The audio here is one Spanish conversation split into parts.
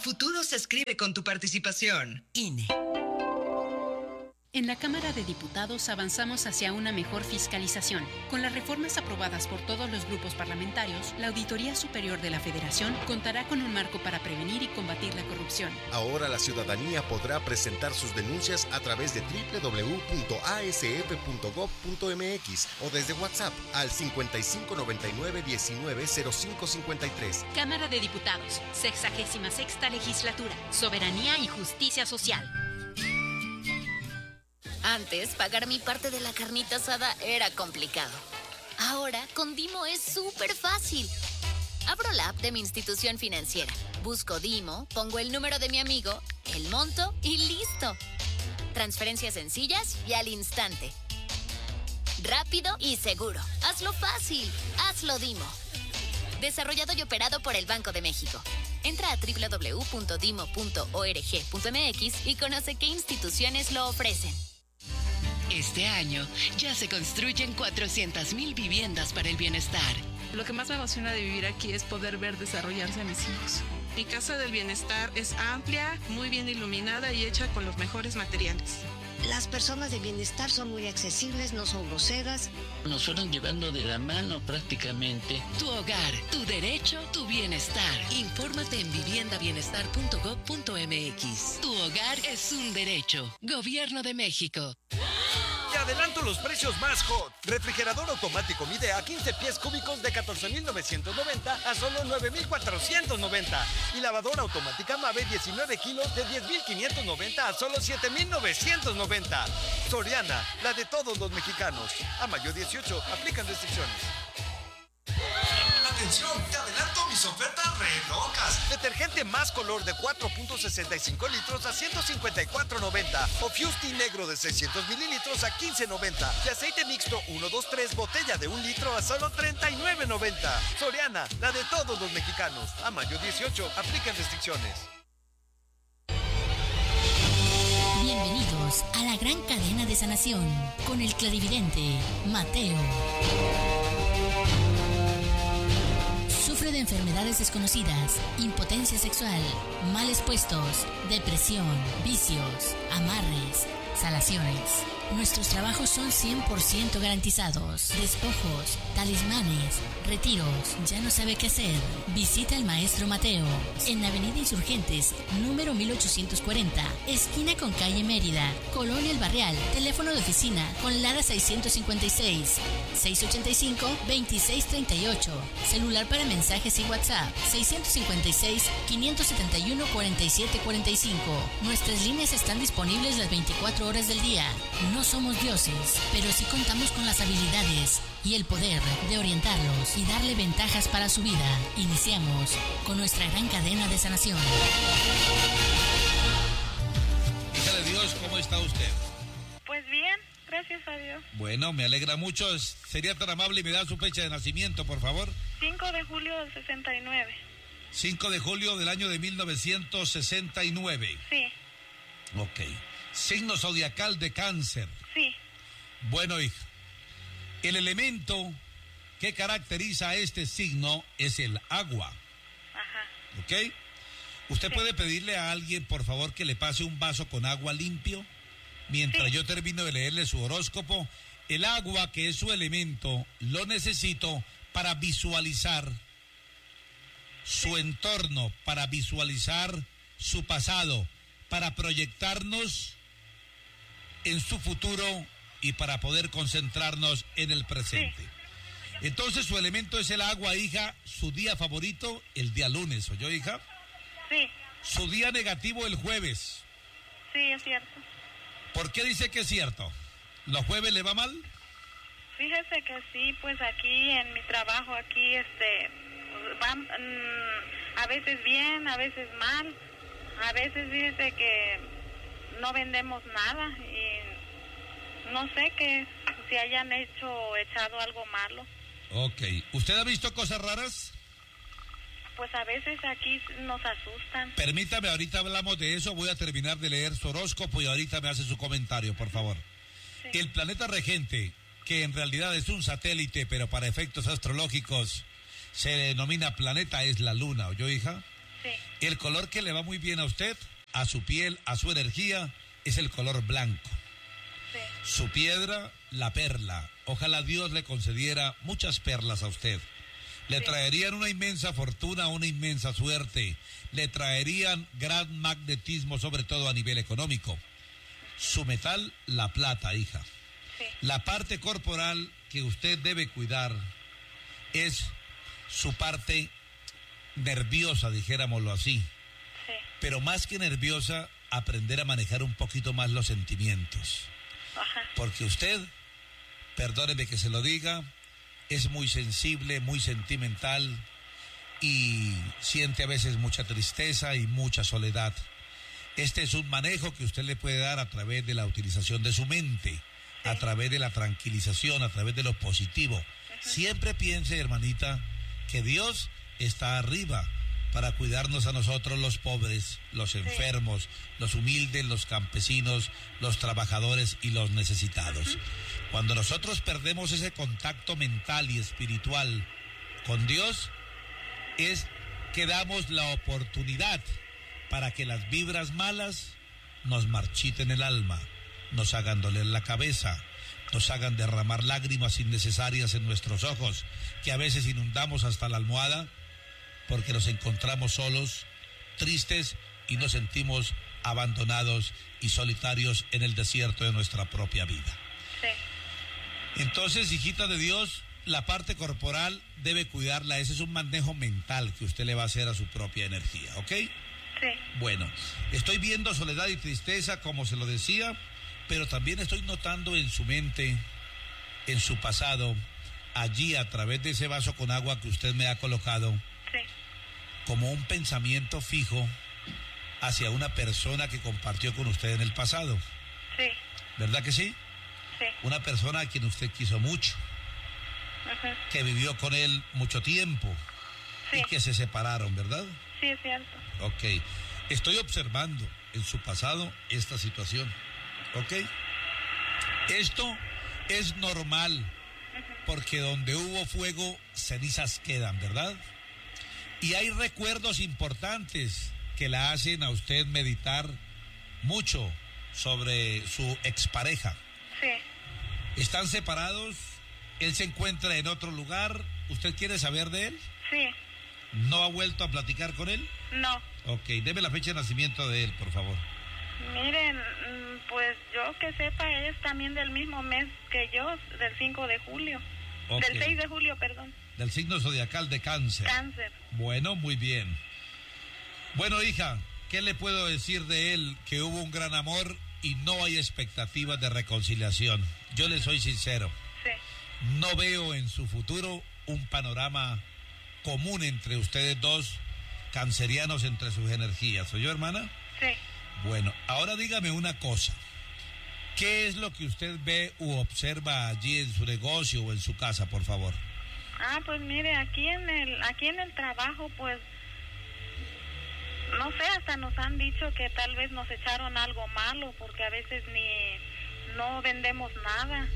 futuro se escribe con tu participación. INE. En la Cámara de Diputados avanzamos hacia una mejor fiscalización. Con las reformas aprobadas por todos los grupos parlamentarios, la Auditoría Superior de la Federación contará con un marco para prevenir y combatir la corrupción. Ahora la ciudadanía podrá presentar sus denuncias a través de www.asf.gov.mx o desde WhatsApp al 5599-190553. Cámara de Diputados, 66ª Legislatura, Soberanía y Justicia Social. Antes, pagar mi parte de la carnita asada era complicado. Ahora, con Dimo es súper fácil. Abro la app de mi institución financiera, busco Dimo, pongo el número de mi amigo, el monto y ¡listo! Transferencias sencillas y al instante. Rápido y seguro. Hazlo fácil. Hazlo Dimo. Desarrollado y operado por el Banco de México. Entra a www.dimo.org.mx y conoce qué instituciones lo ofrecen. Este año ya se construyen 400,000 viviendas para el bienestar. Lo que más me emociona de vivir aquí es poder ver desarrollarse a mis hijos. Mi Casa del Bienestar es amplia, muy bien iluminada y hecha con los mejores materiales. Las personas de bienestar son muy accesibles, no son groseras. Nos fueron llevando de la mano prácticamente. Tu hogar, tu derecho, tu bienestar. Infórmate en viviendabienestar.gov.mx. Tu hogar es un derecho. Gobierno de México. Te adelanto los precios más hot. Refrigerador automático Midea 15 pies cúbicos de 14,990 a solo 9,490. Y lavadora automática Mave 19 kilos de 10,590 a solo 7,990. Soriana, la de todos los mexicanos. A mayo 18, aplican restricciones. Atención, te adelanto mis ofertas re locas. Detergente Más Color de 4.65 litros a 154.90. O Fusti negro de 600 mililitros a 15.90. Y aceite mixto 123 botella de 1 litro a solo 39.90. Soriana, la de todos los mexicanos. A mayo 18, aplican restricciones. Bienvenidos a la gran cadena de sanación con el clarividente Mateo. Sufre de enfermedades desconocidas, impotencia sexual, males puestos, depresión, vicios, amarres, salaciones. Nuestros trabajos son 100% garantizados. Despojos, talismanes, retiros. ¿Ya no sabe qué hacer? Visita al maestro Mateo en Avenida Insurgentes, número 1840, esquina con calle Mérida, Colonia El Barrial. Teléfono de oficina con Lara 656 685 2638. Celular para mensajes y WhatsApp 656 571 4745. Nuestras líneas están disponibles las 24 horas del día. No somos dioses, pero sí contamos con las habilidades y el poder de orientarlos y darle ventajas para su vida. Iniciamos con nuestra gran cadena de sanación. Hija de Dios, ¿cómo está usted? Pues bien, gracias a Dios. Bueno, me alegra mucho. ¿Sería tan amable y me da su fecha de nacimiento, por favor? 5 de julio del 69. 5 de julio del año de 1969. Sí. Ok. Signo zodiacal de Cáncer. Sí. Bueno, hija, el elemento que caracteriza a este signo es el agua. Ajá. ¿Ok? ¿Usted puede pedirle a alguien, por favor, que le pase un vaso con agua limpio? Mientras yo termino de leerle su horóscopo, el agua, que es su elemento, lo necesito para visualizar su entorno, para visualizar su pasado, para proyectarnos en su futuro y para poder concentrarnos en el presente. Sí. Entonces su elemento es el agua, hija. Su día favorito, el día lunes, ¿oyó, hija? Sí. Su día negativo, el jueves. Sí, es cierto. ¿Por qué dice que es cierto? ¿Los jueves le va mal? Fíjese que sí, pues aquí en mi trabajo, aquí van a veces bien, a veces mal. A veces dice que no vendemos nada y no sé que si hayan echado algo malo. Ok. ¿Usted ha visto cosas raras? Pues a veces aquí nos asustan. Permítame, ahorita hablamos de eso. Voy a terminar de leer su horóscopo y ahorita me hace su comentario, por favor. Sí. El planeta regente, que en realidad es un satélite, pero para efectos astrológicos se denomina planeta, es la luna, ¿oyó, hija? Sí. El color que le va muy bien a usted, a su piel, a su energía, es el color blanco. Sí. Su piedra, la perla. Ojalá Dios le concediera muchas perlas a usted. Le traerían una inmensa fortuna, una inmensa suerte. Le traerían gran magnetismo, sobre todo a nivel económico. Su metal, la plata, hija. Sí. La parte corporal que usted debe cuidar es su parte nerviosa, dijéramoslo así. Sí. Pero más que nerviosa, aprender a manejar un poquito más los sentimientos. Ajá. Porque usted, perdóneme que se lo diga, es muy sensible, muy sentimental y siente a veces mucha tristeza y mucha soledad. Este es un manejo que usted le puede dar a través de la utilización de su mente, a través de la tranquilización, a través de lo positivo. Siempre piense, hermanita, que Dios está arriba para cuidarnos a nosotros los pobres, los enfermos, los humildes, los campesinos, los trabajadores y los necesitados. Cuando nosotros perdemos ese contacto mental y espiritual con Dios, es que damos la oportunidad para que las vibras malas nos marchiten el alma, nos hagan doler la cabeza, nos hagan derramar lágrimas innecesarias en nuestros ojos, que a veces inundamos hasta la almohada porque nos encontramos solos, tristes y nos sentimos abandonados y solitarios en el desierto de nuestra propia vida. Sí. Entonces, hijita de Dios, la parte corporal debe cuidarla. Ese es un manejo mental que usted le va a hacer a su propia energía, ¿ok? Sí. Bueno, estoy viendo soledad y tristeza, como se lo decía, pero también estoy notando en su mente, en su pasado, allí a través de ese vaso con agua que usted me ha colocado, sí, como un pensamiento fijo hacia una persona que compartió con usted en el pasado. Sí. ¿Verdad que sí? Sí. Una persona a quien usted quiso mucho, que vivió con él mucho tiempo, sí, y que se separaron, ¿verdad? Sí, es cierto. Ok. Estoy observando en su pasado esta situación, ¿ok? Esto es normal, porque donde hubo fuego, cenizas quedan, ¿verdad? Y hay recuerdos importantes que la hacen a usted meditar mucho sobre su expareja. Sí. ¿Están separados? ¿Él se encuentra en otro lugar? ¿Usted quiere saber de él? Sí. ¿No ha vuelto a platicar con él? No. Ok, deme la fecha de nacimiento de él, por favor. Miren, pues yo que sepa, es también del mismo mes que yo, del 5 de julio. Okay. Del 6 de julio, perdón. Del signo zodiacal de Cáncer. Cáncer. Bueno, muy bien. Bueno, hija, ¿qué le puedo decir de él? Que hubo un gran amor y no hay expectativas de reconciliación. Yo le soy sincero. Sí. No veo en su futuro un panorama común entre ustedes dos, cancerianos, entre sus energías. ¿Oyó, hermana? Sí. Bueno, ahora dígame una cosa. ¿Qué es lo que usted ve u observa allí en su negocio o en su casa, por favor? Ah, pues mire, aquí en el trabajo, pues, no sé, hasta nos han dicho que tal vez nos echaron algo malo, porque a veces no vendemos nada.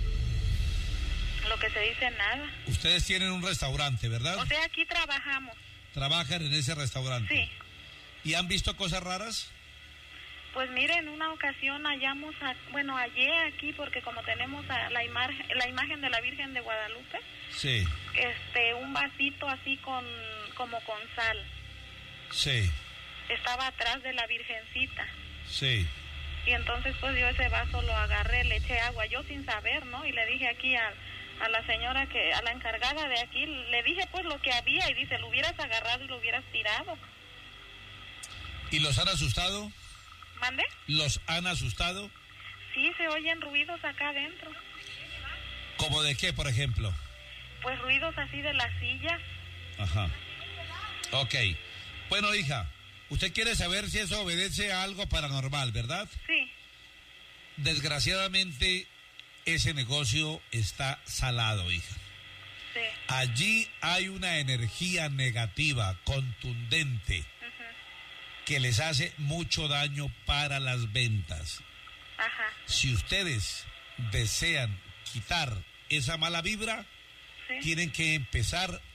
Lo que se dice, nada. Ustedes tienen un restaurante, ¿verdad? O sea, aquí trabajamos. ¿Trabajan en ese restaurante? Sí. ¿Y han visto cosas raras? Pues mire, en una ocasión hallé aquí, porque como tenemos la imagen de la Virgen de Guadalupe, sí, un vasito así como con sal. Sí. Estaba atrás de la Virgencita. Sí. Y entonces pues yo ese vaso lo agarré, le eché agua, yo sin saber, ¿no? Y le dije aquí a la señora a la encargada de aquí, le dije pues lo que había, y dice, lo hubieras agarrado y lo hubieras tirado. ¿Y los han asustado? ¿Mande? ¿Los han asustado? Sí, se oyen ruidos acá adentro. ¿Cómo de qué, por ejemplo? Pues ruidos así de las sillas. Ajá. Ok. Bueno, hija, usted quiere saber si eso obedece a algo paranormal, ¿verdad? Sí. Desgraciadamente, ese negocio está salado, hija. Sí. Allí hay una energía negativa, contundente, que les hace mucho daño para las ventas. Ajá. Si ustedes desean quitar esa mala vibra, sí, tienen que empezar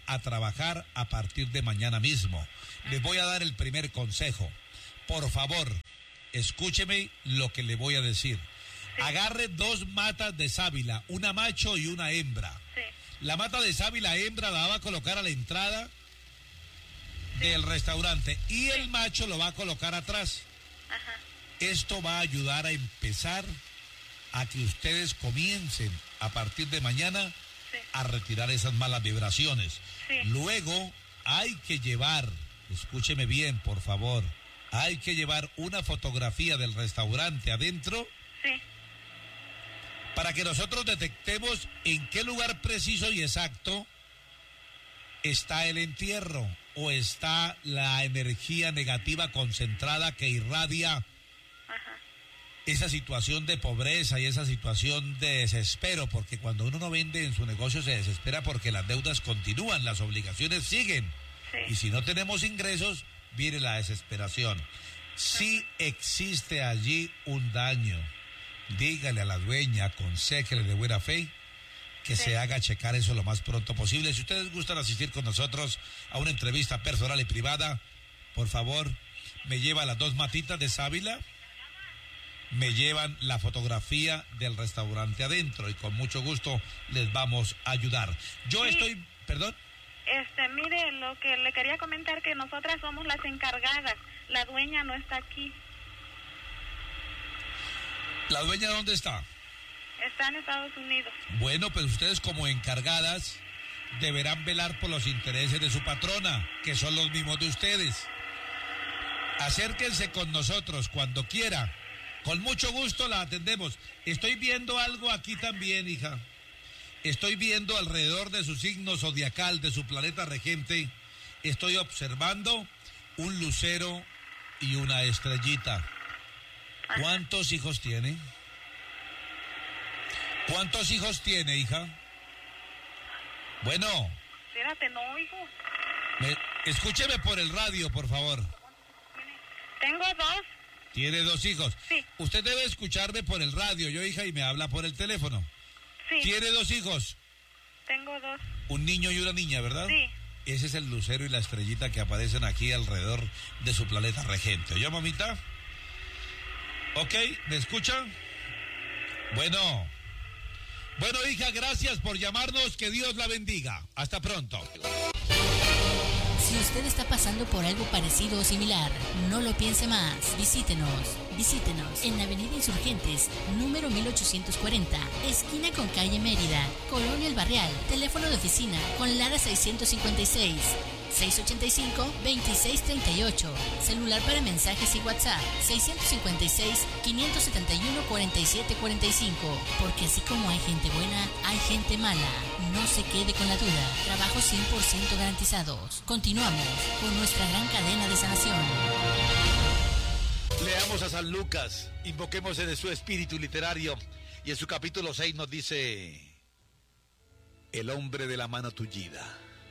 a trabajar a partir de mañana mismo. Les voy a dar el primer consejo. Por favor, escúcheme lo que le voy a decir. Sí. Agarre 2 matas de sábila, una macho y una hembra. Sí. La mata de sábila hembra la va a colocar a la entrada del restaurante y el macho lo va a colocar atrás. Ajá. Esto va a ayudar a empezar a que ustedes comiencen a partir de mañana a retirar esas malas vibraciones. Sí. Luego hay que llevar, escúcheme bien por favor, hay que llevar una fotografía del restaurante adentro. Sí. Para que nosotros detectemos en qué lugar preciso y exacto está el entierro o está la energía negativa concentrada que irradia esa situación de pobreza y esa situación de desespero, porque cuando uno no vende en su negocio se desespera porque las deudas continúan, las obligaciones siguen. Sí. Y si no tenemos ingresos, viene la desesperación. Si existe allí un daño, dígale a la dueña, aconséjele de buena fe que se haga checar eso lo más pronto posible. Si ustedes gustan asistir con nosotros a una entrevista personal y privada, por favor, me lleva las 2 matitas de sábila, me llevan la fotografía del restaurante adentro y con mucho gusto les vamos a ayudar. Yo estoy, perdón. Mire, lo que le quería comentar que nosotras somos las encargadas, la dueña no está aquí. ¿La dueña dónde está? Está en Estados Unidos. Bueno, pues ustedes como encargadas deberán velar por los intereses de su patrona, que son los mismos de ustedes. Acérquense con nosotros cuando quiera. Con mucho gusto la atendemos. Estoy viendo algo aquí también, hija. Estoy viendo alrededor de su signo zodiacal, de su planeta regente. Estoy observando un lucero y una estrellita. ¿Cuántos hijos tiene? ¿Cuántos hijos tiene, hija? Bueno. Espérate, no, hijo. Escúcheme por el radio, por favor. Tengo 2. ¿Tiene 2 hijos? Sí. Usted debe escucharme por el radio, yo, hija, y me habla por el teléfono. Sí. ¿Tiene 2 hijos? Tengo 2. Un niño y una niña, ¿verdad? Sí. Ese es el lucero y la estrellita que aparecen aquí alrededor de su planeta regente. ¿Oye, mamita? Ok, ¿me escucha? Bueno, hija, gracias por llamarnos. Que Dios la bendiga. Hasta pronto. Si usted está pasando por algo parecido o similar, no lo piense más. Visítenos en Avenida Insurgentes, número 1840, esquina con calle Mérida, Colonia El Barrial. Teléfono de oficina con Lara 656 685-2638. Celular para mensajes y WhatsApp 656-571-4745. Porque así como hay gente buena, hay gente mala. No se quede con la duda. Trabajos 100% garantizados. Continuamos con nuestra gran cadena de sanación. Leamos a San Lucas, invoquemos en su espíritu literario, y en su capítulo 6 nos dice: el hombre de la mano tullida.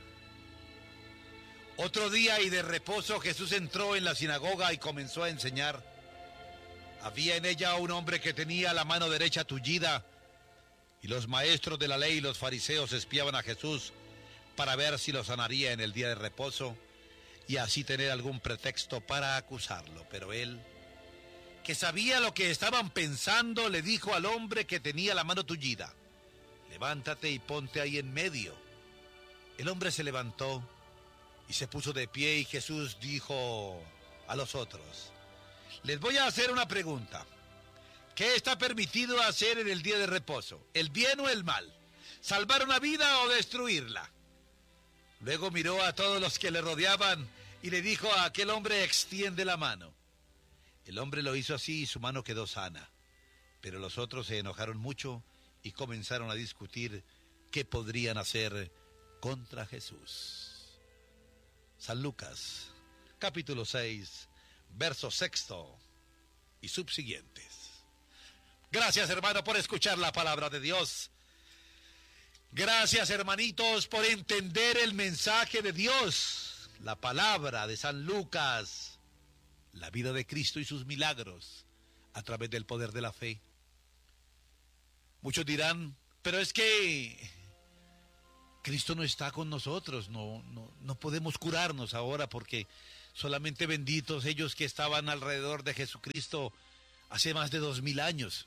Otro día y de reposo Jesús entró en la sinagoga y comenzó a enseñar. Había en ella un hombre que tenía la mano derecha tullida, y los maestros de la ley y los fariseos espiaban a Jesús para ver si lo sanaría en el día de reposo y así tener algún pretexto para acusarlo. Pero él, que sabía lo que estaban pensando, le dijo al hombre que tenía la mano tullida: levántate y ponte ahí en medio. El hombre se levantó y se puso de pie, y Jesús dijo a los otros: les voy a hacer una pregunta. ¿Qué está permitido hacer en el día de reposo? ¿El bien o el mal? ¿Salvar una vida o destruirla? Luego miró a todos los que le rodeaban y le dijo a aquel hombre: extiende la mano. El hombre lo hizo así y su mano quedó sana. Pero los otros se enojaron mucho y comenzaron a discutir qué podrían hacer contra Jesús. San Lucas, capítulo 6, verso 6 y subsiguientes. Gracias, hermano, por escuchar la palabra de Dios. Gracias, hermanitos, por entender el mensaje de Dios. La palabra de San Lucas, la vida de Cristo y sus milagros a través del poder de la fe. Muchos dirán: pero es que Cristo no está con nosotros, no podemos curarnos ahora porque solamente benditos ellos que estaban alrededor de Jesucristo hace más de 2000 años.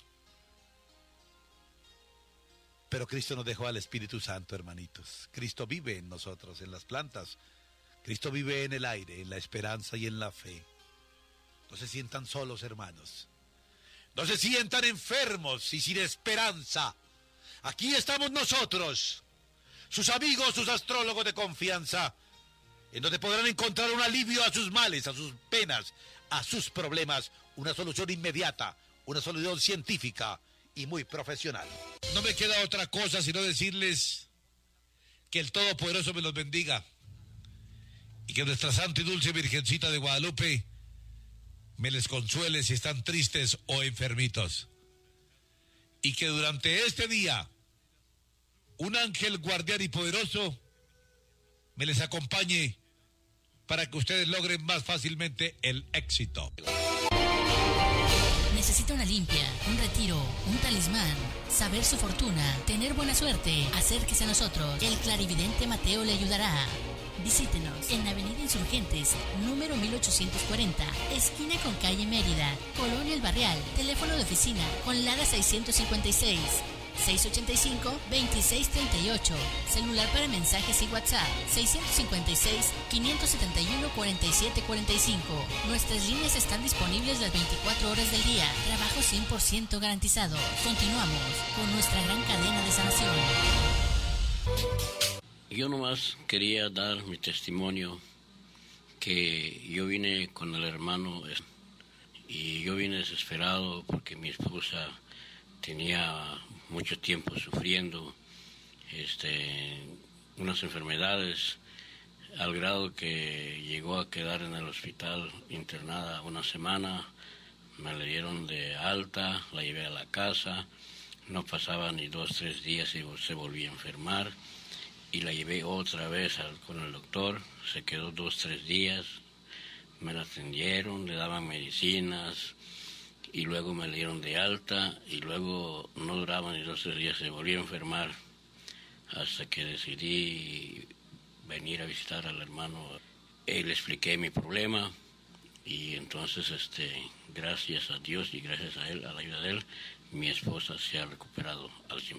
Pero Cristo nos dejó al Espíritu Santo, hermanitos. Cristo vive en nosotros, en las plantas. Cristo vive en el aire, en la esperanza y en la fe. No se sientan solos, hermanos. No se sientan enfermos y sin esperanza. Aquí estamos nosotros, sus amigos, sus astrólogos de confianza, en donde podrán encontrar un alivio a sus males, a sus penas, a sus problemas, una solución inmediata, una solución científica y muy profesional. No me queda otra cosa sino decirles que el Todopoderoso me los bendiga y que nuestra Santa y Dulce Virgencita de Guadalupe me les consuele si están tristes o enfermitos. Y que durante este día un ángel guardián y poderoso me les acompañe para que ustedes logren más fácilmente el éxito. Necesita una limpia, un retiro, un talismán, saber su fortuna, tener buena suerte. Acérquese a nosotros. El clarividente Mateo le ayudará. Visítenos en Avenida Insurgentes, número 1840, esquina con calle Mérida, Colonia El Barrial. Teléfono de oficina con Lada 656 685-2638. Celular para mensajes y WhatsApp 656-571-4745. Nuestras líneas están disponibles las 24 horas del día. Trabajo 100% garantizado. Continuamos con nuestra gran cadena de sanación. Yo nomás quería dar mi testimonio que yo vine con el hermano y yo vine desesperado porque mi esposa tenía mucho tiempo sufriendo unas enfermedades al grado que llegó a quedar en el hospital internada una semana. Me la dieron de alta, la llevé a la casa, no pasaba ni 2-3 días y se volvía a enfermar y la llevé otra vez con el doctor, se quedó 2-3 días, me la atendieron, le daban medicinas y luego me la dieron de alta y luego no duraba ni 2-3 días, se volvió a enfermar hasta que decidí venir a visitar al hermano. Le expliqué mi problema y entonces gracias a Dios y gracias a él, a la ayuda de él, mi esposa se ha recuperado al 100%.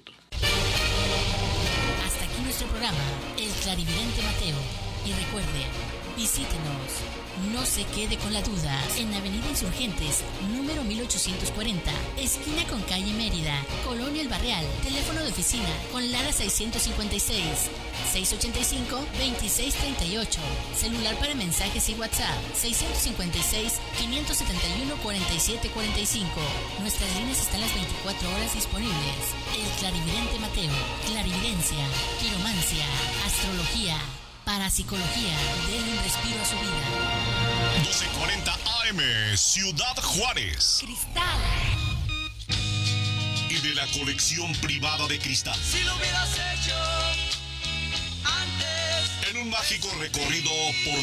Hasta aquí nuestro programa, El Clarividente Mateo. Y recuerde, visítenos, no se quede con la duda, en Avenida Insurgentes, número 1840, esquina con calle Mérida, Colonia El Barrial. Teléfono de oficina con Lara 656-685-2638. Celular para mensajes y WhatsApp 656-571-4745. Nuestras líneas están las 24 horas disponibles. El Clarividente Mateo, clarividencia, quiromancia, astrología, parapsicología. Denle un respiro a su vida. 1240 AM, Ciudad Juárez. Cristal. Y de la colección privada de cristal. Si lo hubieras hecho antes. En un mágico recorrido por